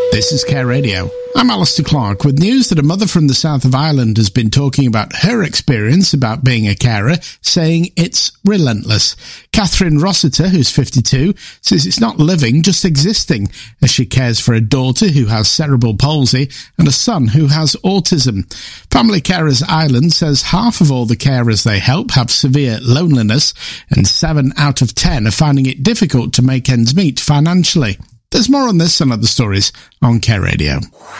This is Care Radio. I'm Alistair Clark with news that a mother from the south of Ireland has been talking about her experience about being a carer, saying it's relentless. Catherine Rossiter, who's 52, says it's not living, just existing, as she cares for a daughter who has cerebral palsy and a son who has autism. Family Carers Ireland says half of all the carers they help have severe loneliness, and 7 out of 10 are finding it difficult to make ends meet financially. There's more on this and other stories on Care Radio.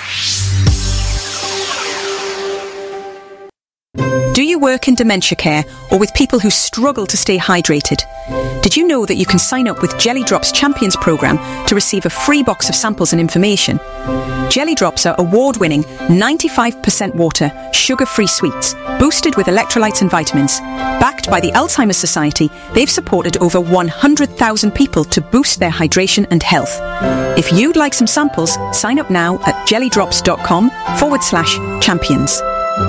Do you work in dementia care or with people who struggle to stay hydrated? Did you know that you can sign up with Jelly Drops Champions programme to receive a free box of samples and information? Jelly Drops are award-winning 95% water, sugar-free sweets, boosted with electrolytes and vitamins. Backed by the Alzheimer's Society, they've supported over 100,000 people to boost their hydration and health. If you'd like some samples, sign up now at jellydrops.com/champions.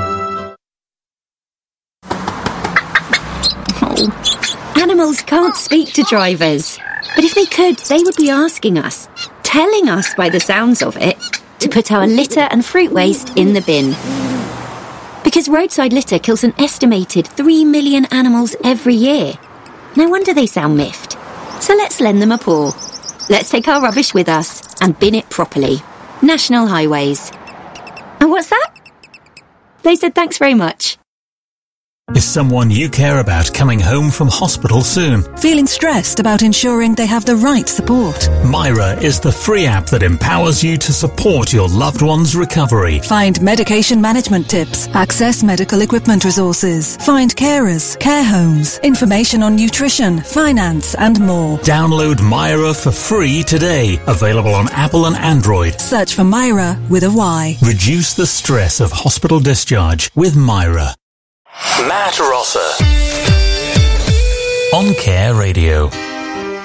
Animals can't speak to drivers. But if they could, they would be asking us, telling us by the sounds of it, to put our litter and fruit waste in the bin. Because roadside litter kills an estimated 3 million animals every year. No wonder they sound miffed. So let's lend them a paw. Let's take our rubbish with us and bin it properly. National Highways. And what's that? They said thanks very much. Is someone you care about coming home from hospital soon? Feeling stressed about ensuring they have the right support? Myra is the free app that empowers you to support your loved one's recovery. Find medication management tips, access medical equipment resources, find carers, care homes, information on nutrition, finance and more. Download Myra for free today. Available on Apple and Android. Search for Myra with a Y. Reduce the stress of hospital discharge with Myra. Matt Rosser on Care Radio.